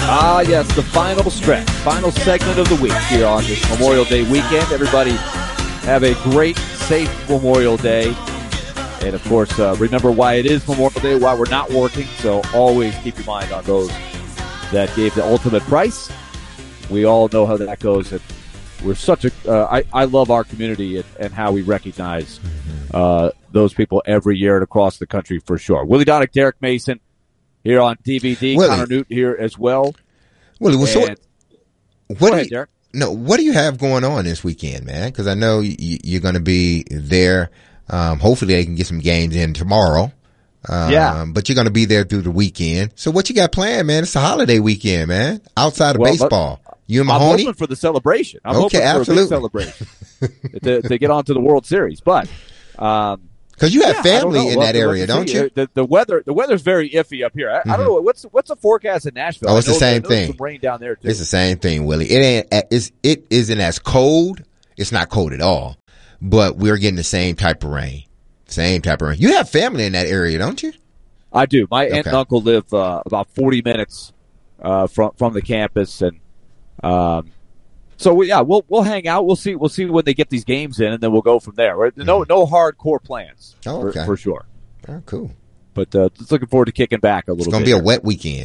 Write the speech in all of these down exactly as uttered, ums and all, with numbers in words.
Ah, yes, the final stretch, final segment of the week here on this Memorial Day weekend. Everybody have a great, safe Memorial Day. And, of course, uh, remember why it is Memorial Day, why we're not working. So always keep your mind on those that gave the ultimate price. We all know how that goes. And we're such a uh, I, I love our community and, and how we recognize uh, those people every year and across the country for sure. Willie Donick, Derek Mason here on D V D. Willie. Connor Newton here as well. Willie, well, so And- what Go do ahead, you, Derek. no, what do you have going on this weekend, man? Because I know you, you're going to be there. Um, hopefully they can get some games in tomorrow. Um, Yeah. But you're going to be there through the weekend. So what you got planned, man? It's a holiday weekend, man. Outside of Well, baseball. You and I'm Mahoney? hoping for the celebration. I'm Okay, hoping for absolutely. a big celebration to, to get on to the World Series. But um, Because you have yeah, I don't family know. in We'll that have to area, see. don't you? The, the weather, the weather's very iffy up here. I, I don't know what's what's the forecast in Nashville. Oh, it's I the know same there- there's thing. Some rain down there too. It's the same thing, Willie. It ain't. It's, it isn't as cold. It's not cold at all. But we're getting the same type of rain. Same type of rain. You have family in that area, don't you? I do. My aunt Okay. and uncle live uh, about forty minutes uh, from from the campus, and um, so we, yeah, we'll we'll hang out. We'll see. We'll see when they get these games in, and then we'll go from there. Right? No no hardcore plans Oh, for, okay. for sure. Oh, cool. But uh, just looking forward to kicking back a little. It's going bit to be a here. wet weekend.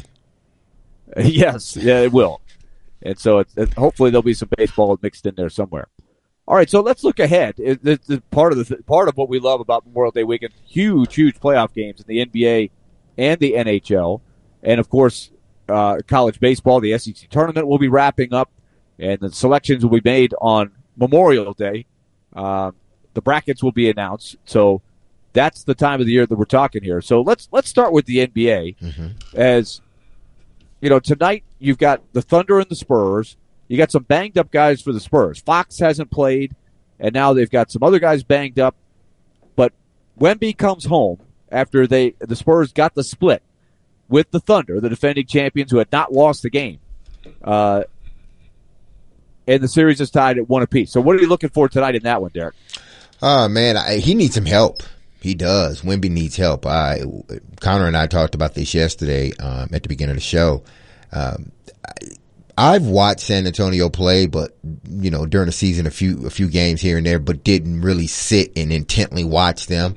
Yes, yeah, it will. And so it's, it, hopefully there'll be some baseball mixed in there somewhere. All right, so let's look ahead. It, it's it's part of the part of what we love about Memorial Day weekend. Huge, huge playoff games in the N B A and the N H L, and of course, uh, college baseball. The S E C tournament will be wrapping up, and the selections will be made on Memorial Day. Um, the brackets will be announced. So that's the time of the year that we're talking here. So let's let's start with the N B A. Mm-hmm. As you know, tonight you've got the Thunder and the Spurs. You got some banged up guys for the Spurs. Fox hasn't played, and now they've got some other guys banged up. But Wemby comes home after they the Spurs got the split with the Thunder, the defending champions who had not lost the game. Uh, and the series is tied at one apiece. So what are you looking for tonight in that one, Derek? Oh, man, I, he needs some help. He does. Wemby needs help. I, Connor and I talked about this yesterday um, at the beginning of the show. Um, I, I've watched San Antonio play, but you know, during the season, a few a few games here and there, but didn't really sit and intently watch them.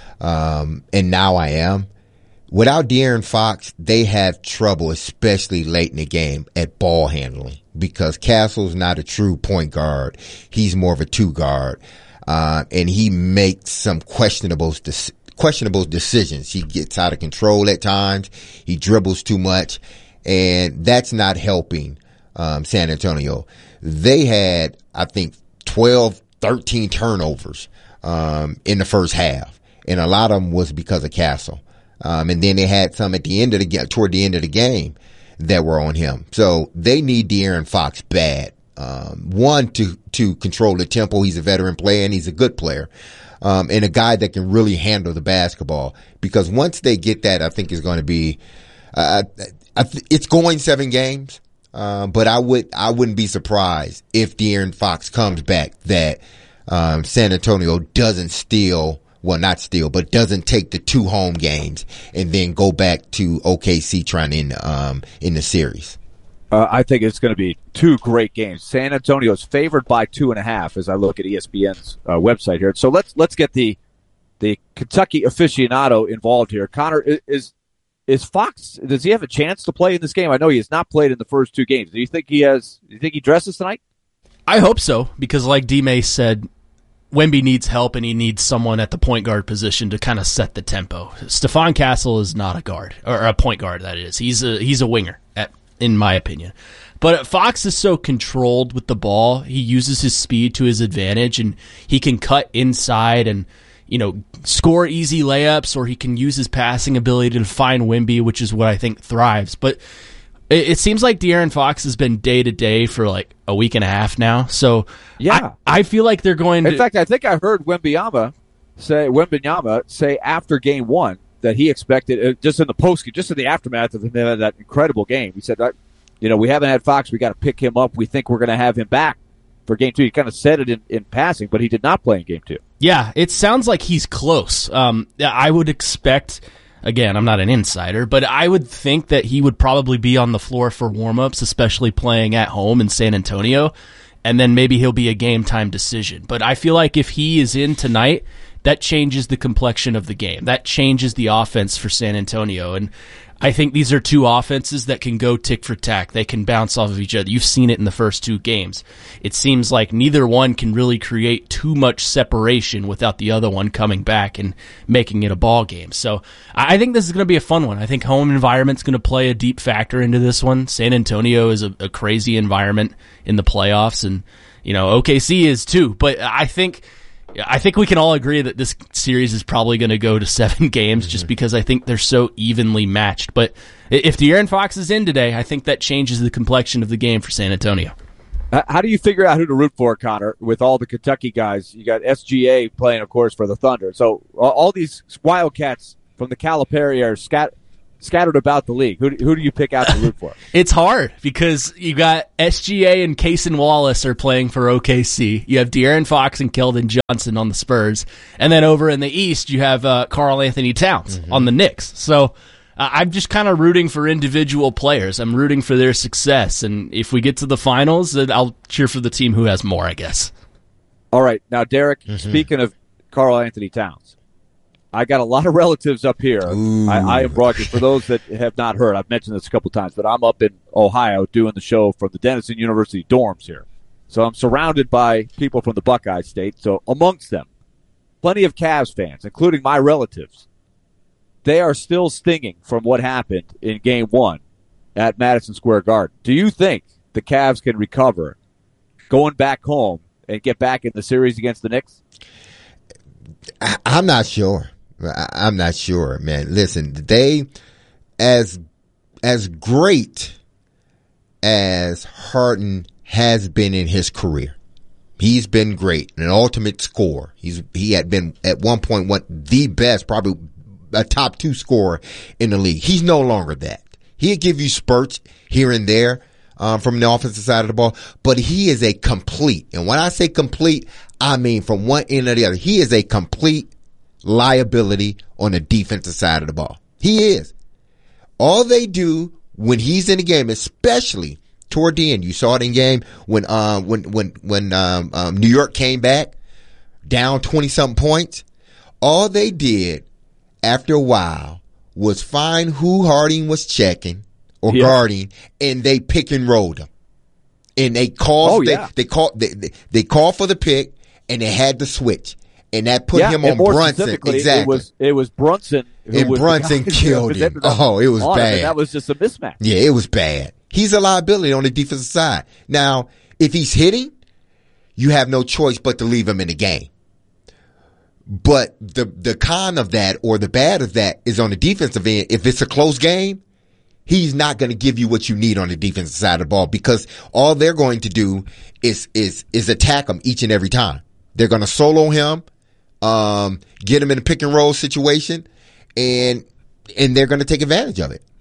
Um, and now I am. Without De'Aaron Fox, they have trouble, especially late in the game, at ball handling because Castle's not a true point guard. He's more of a two guard, uh, and he makes some questionable questionable decisions. He gets out of control at times. He dribbles too much, and that's not helping. Um, San Antonio. They had, I think, twelve, thirteen turnovers, um, in the first half. And a lot of them was because of Castle. Um, and then they had some at the end of the game, toward the end of the game that were on him. So they need De'Aaron Fox bad. Um, one, to, to control the tempo. He's a veteran player and he's a good player. Um, and a guy that can really handle the basketball because once they get that, I think it's going to be, uh, I th- it's going seven games. Um, but I would, I wouldn't be surprised if De'Aaron Fox comes back that, um, San Antonio doesn't steal, well, not steal, but doesn't take the two home games and then go back to O K C trying in, um, in the series. Uh, I think it's going to be two great games. San Antonio is favored by two and a half as I look at E S P N's uh, website here. So let's, let's get the, the Kentucky aficionado involved here. Connor, is, Is Fox, does he have a chance to play in this game? I know he has not played in the first two games. Do you think he has, do you think he dresses tonight? I hope so, because like D-May said, Wemby needs help and he needs someone at the point guard position to kind of set the tempo. Stephon Castle is not a guard, or a point guard, that is. He's a, he's a winger, at, in my opinion. But Fox is so controlled with the ball, he uses his speed to his advantage, and he can cut inside and, you know, score easy layups, or he can use his passing ability to find Wemby, which is what I think thrives. But it, it seems like De'Aaron Fox has been day to day for like a week and a half now. So yeah, I, I feel like they're going to. In fact, I think I heard Wembanyama say Wembanyama say after game one that he expected uh, just in the post, just in the aftermath of that incredible game. He said, you know, we haven't had Fox. We got to pick him up. We think we're going to have him back for game two. He kind of said it in, in passing, but he did not play in game two. Yeah, it sounds like he's close. Um, I would expect Again, I'm not an insider, but I would think that he would probably be on the floor for warm-ups, especially playing at home in San Antonio, and then maybe he'll be a game-time decision. But I feel like if he is in tonight, that changes the complexion of the game. That changes the offense for San Antonio, and I think these are two offenses that can go tick for tack. They can bounce off of each other. You've seen it in the first two games. It seems like neither one can really create too much separation without the other one coming back and making it a ball game. So I think this is going to be a fun one. I think home environment's going to play a deep factor into this one. San Antonio is a, a crazy environment in the playoffs, and you know O K C is too. But I think. I think we can all agree that this series is probably going to go to seven games just because I think they're so evenly matched. But if De'Aaron Fox is in today, I think that changes the complexion of the game for San Antonio. How do you figure out who to root for, Connor, with all the Kentucky guys? You got S G A playing, of course, for the Thunder. So all these Wildcats from the Calipari are scat- scattered about the league. Who do, who do you pick out to root for? It's hard because you got S G A and Cason Wallace are playing for O K C. You have De'Aaron Fox and Keldon Johnson on the Spurs. And then over in the East, you have uh, Karl Anthony Towns mm-hmm. on the Knicks. So uh, I'm just kind of rooting for individual players. I'm rooting for their success. And if we get to the finals, then I'll cheer for the team who has more, I guess. All right. Now, Derek, mm-hmm. speaking of Karl Anthony Towns, I got a lot of relatives up here. I, I am broadcasting. For those that have not heard, I've mentioned this a couple times, but I'm up in Ohio doing the show from the Denison University dorms here. So I'm surrounded by people from the Buckeye State. So amongst them, plenty of Cavs fans, including my relatives. They are still stinging from what happened in game one at Madison Square Garden. Do you think the Cavs can recover going back home and get back in the series against the Knicks? I, I'm not sure. I'm not sure, man. Listen, they, as as great as Harden has been in his career, he's been great, an ultimate scorer. He's he had been at one point one the best, probably a top two scorer in the league. He's no longer that. He'll give you spurts here and there um, from the offensive side of the ball, but he is a complete. And when I say complete, I mean from one end to the other. He is a complete liability on the defensive side of the ball. He is. All they do when he's in the game, especially toward the end, you saw it in game when um when when when um, um New York came back down twenty something points. All they did after a while was find who Harding was checking or yeah. guarding, and they pick and rolled him. And they called oh, yeah. they they called they, they they called for the pick, and they had to switch. And that put yeah, him on Brunson. Exactly. It was, it was Brunson. Who and was Brunson killed him. Oh, it was bad. Him, that was just a mismatch. Yeah, it was bad. He's a liability on the defensive side. Now, if he's hitting, you have no choice but to leave him in the game. But the, the con of that or the bad of that is on the defensive end. If it's a close game, he's not going to give you what you need on the defensive side of the ball because all they're going to do is, is, is attack him each and every time. They're going to solo him. Um, get him in a pick and roll situation, and and they're going to take advantage of it.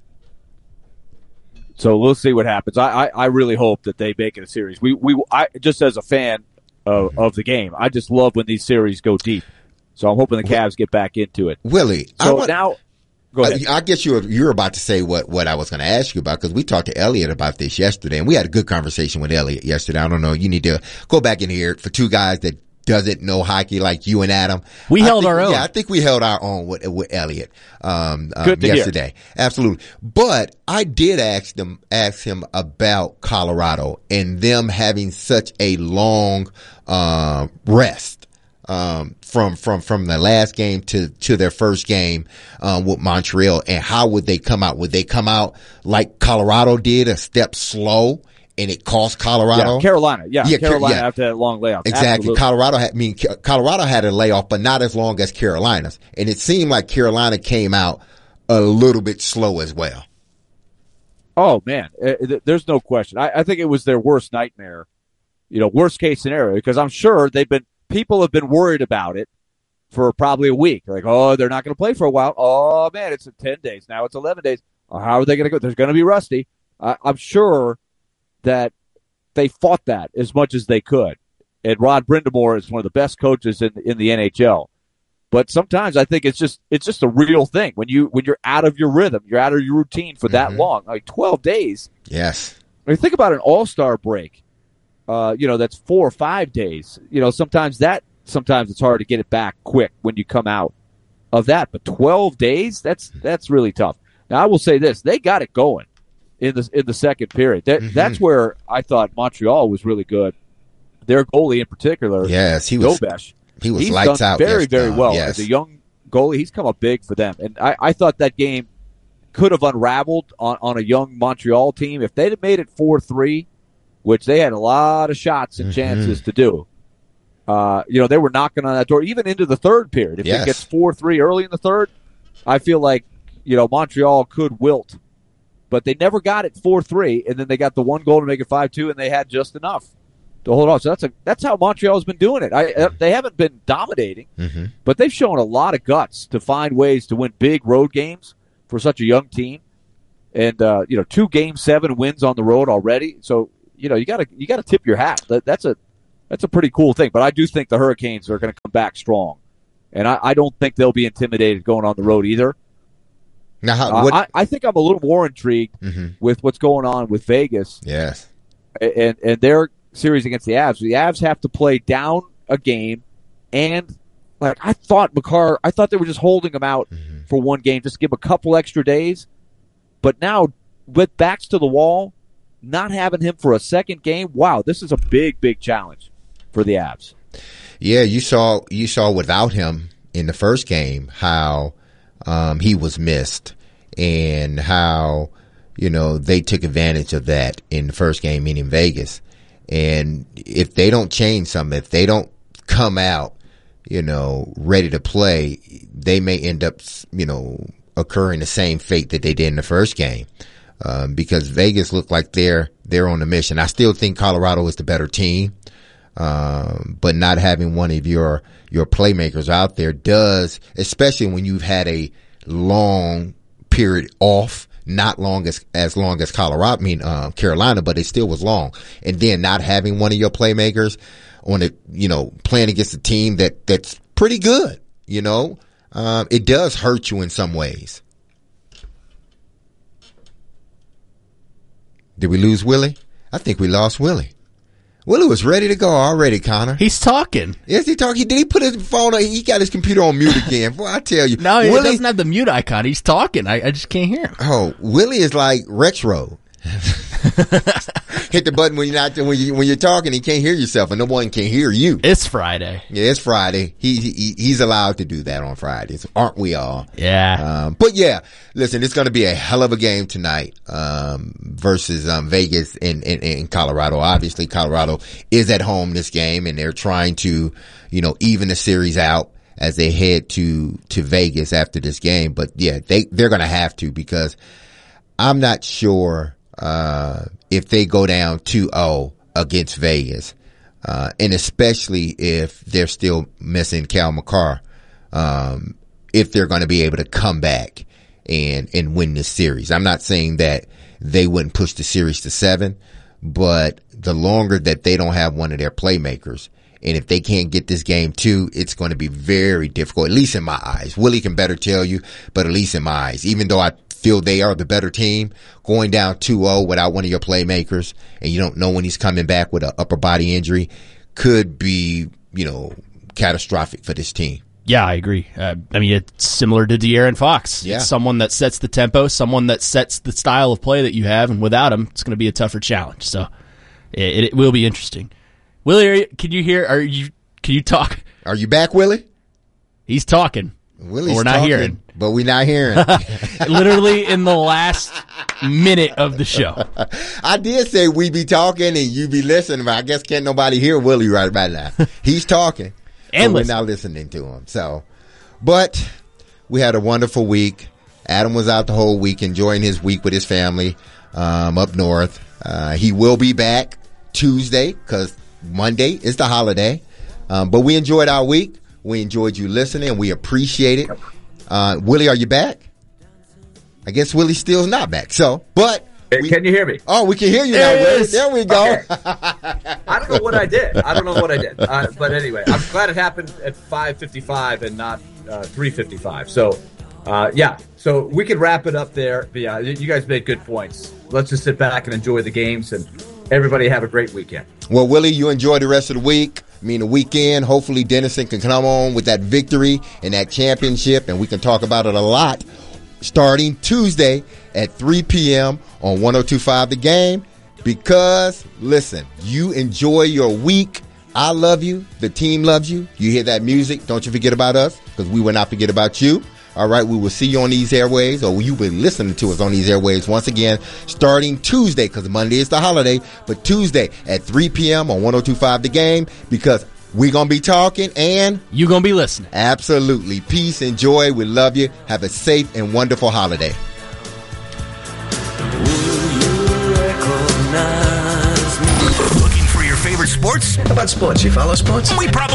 So we'll see what happens. I, I, I really hope that they make it a series. We we I just as a fan of, of the game, I just love when these series go deep. So I'm hoping the Cavs get back into it. Willie, so I want, now go ahead. I, I guess you're you're about to say what what I was going to ask you about because we talked to Elliot about this yesterday, and we had a good conversation with Elliot yesterday. I don't know. You need to go back and hear it for two guys that doesn't know hockey like you and Adam. We I held think, our own. Yeah, I think we held our own with, with Elliot um, um, Good to yesterday. Hear. Absolutely. But I did ask them, ask him about Colorado and them having such a long uh, rest um, from from from the last game to to their first game um, with Montreal, and how would they come out? Would they come out like Colorado did, a step slow? And it cost Colorado. Yeah, Carolina. Yeah, yeah Carolina yeah. after that long layoff. Exactly. Absolutely. Colorado had, I mean, Colorado had a layoff, but not as long as Carolina's. And it seemed like Carolina came out a little bit slow as well. Oh, man. Uh, there's no question. I, I think it was their worst nightmare, you know, worst case scenario, because I'm sure they've been, people have been worried about it for probably a week. Like, oh, they're not going to play for a while. Oh, man, it's ten days. Now it's eleven days. Oh, how are they going to go? There's going to be rusty. Uh, I'm sure that they fought that as much as they could. And Rod Brindamore is one of the best coaches in in the N H L. But sometimes I think it's just it's just a real thing when you when you're out of your rhythm, you're out of your routine for that Mm-hmm. long, like twelve days. Yes. I mean, think about an All-Star break. Uh, you know, that's four or five days. You know, sometimes that sometimes it's hard to get it back quick when you come out of that. But twelve days, that's that's really tough. Now I will say this: they got it going in the in the second period. That Mm-hmm. that's where I thought Montreal was really good. Their goalie in particular, Yes, he was. Gobesh. He was He's lights done out. very, yes, very Don. well. Yes. As a young goalie, he's come up big for them. And I, I thought that game could have unraveled on, on a young Montreal team. If they'd have made it four three, which they had a lot of shots and Mhm. chances to do, uh, you know, they were knocking on that door, even into the third period. If Yes. it gets four three early in the third, I feel like, you know, Montreal could wilt. But they never got it four three, and then they got the one goal to make it five two, and they had just enough to hold on. So that's a that's how Montreal's been doing it. I, they haven't been dominating, Mm-hmm. but they've shown a lot of guts to find ways to win big road games for such a young team. And uh, you know, two game seven wins on the road already. So you know, you gotta you gotta tip your hat. That, that's a that's a pretty cool thing. But I do think the Hurricanes are going to come back strong, and I, I don't think they'll be intimidated going on the road either. Now, how, Uh, what? I, I think I'm a little more intrigued Mhm. with what's going on with Vegas Yes. and and their series against the Avs. The Avs have to play down a game, and like I thought, McCarr, I thought they were just holding him out Mhm. for one game, just give him a couple extra days. But now, with backs to the wall, not having him for a second game, wow, this is a big, big challenge for the Avs. Yeah, you saw you saw without him in the first game how um, he was missed and how you know they took advantage of that in the first game, meaning Vegas. And if they don't change something, if they don't come out, you know, ready to play, they may end up, you know, occurring the same fate that they did in the first game. Um, because Vegas looked like they're they're on a mission. I still think Colorado is the better team. Um, but not having one of your, your playmakers out there does, especially when you've had a long period off, not long as, as long as Colorado, I mean, um, Carolina, but it still was long. And then not having one of your playmakers on a, you know, playing against a team that, that's pretty good, you know, um, it does hurt you in some ways. Did we lose Willie? I think we lost Willie. Willie was ready to go already, Connor. He's talking. Yes, he talking. Did he put his phone on? He got his computer on mute again. Boy, I tell you. No, he Willie, doesn't have the mute icon. He's talking. I, I just can't hear him. Oh, Willie is like retro. Hit the button when you're not when you when you're talking. He can't hear yourself, and no one can hear you. It's Friday. Yeah, it's Friday. He, he he's allowed to do that on Fridays, aren't we all? Yeah. Um, but yeah, listen, it's going to be a hell of a game tonight um, versus um, Vegas and, and, and Colorado. Obviously, Colorado is at home this game, and they're trying to, you know, even the series out as they head to to Vegas after this game. But yeah, they they're going to have to, because I'm not sure uh, if they go down two oh against Vegas, uh, and especially if they're still missing Cal McCarr, um, if they're going to be able to come back and, and win this series. I'm not saying that they wouldn't push the series to seven, but the longer that they don't have one of their playmakers, and if they can't get this game too, it's going to be very difficult, at least in my eyes. Willie can better tell you, but at least in my eyes, even though I feel they are the better team, going down two oh without one of your playmakers, and you don't know when he's coming back with an upper body injury, could be, you know, catastrophic for this team. Yeah, I agree. Uh, I mean, it's similar to De'Aaron Fox. Yeah. It's someone that sets the tempo, someone that sets the style of play that you have, and without him, it's going to be a tougher challenge. So it, it will be interesting. Willie, are you, can you hear? Are you? Can you talk? Are you back, Willie? He's talking. Willie's We're not talking, hearing. but we're not hearing. Literally in the last minute of the show. I did say we be talking and you be listening, but I guess can't nobody hear Willie right about now. He's talking, And but we're listen. not listening to him. So, but we had a wonderful week. Adam was out the whole week, enjoying his week with his family um, up north. Uh, he will be back Tuesday because Monday is the holiday. Um, but we enjoyed our week. We enjoyed you listening. We appreciate it. Uh, Willie, are you back? I guess Willie still's not back. So, but Hey, we, can you hear me? oh, we can hear you now, There it Willie. is. There we go. Okay. I don't know what I did. I don't know what I did. Uh, but anyway, I'm glad it happened at five fifty-five and not uh, three fifty-five. So, uh, yeah, so we could wrap it up there. But yeah, you guys made good points. Let's just sit back and enjoy the games, and everybody have a great weekend. Well, Willie, you enjoy the rest of the week. I mean, the weekend. Hopefully, Denison can come on with that victory and that championship, and we can talk about it a lot starting Tuesday at three p.m. on one oh two point five The Game. Because, listen, you enjoy your week. I love you. The team loves you. You hear that music. Don't you forget about us, because we will not forget about you. All right, we will see you on these airways, or you will be listening to us on these airways once again starting Tuesday, because Monday is the holiday, but Tuesday at three p.m. on one oh two point five The Game, because we're going to be talking and you're going to be listening. Absolutely. Peace and joy. We love you. Have a safe and wonderful holiday. Looking for your favorite sports? How about sports? You follow sports? We probably